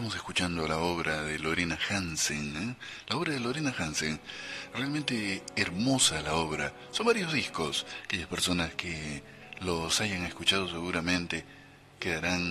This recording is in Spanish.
Estamos escuchando la obra de Lorena Hansen, ¿eh? La obra de Lorena Hansen, realmente hermosa la obra. Son varios discos. Aquellas personas que los hayan escuchado seguramente quedarán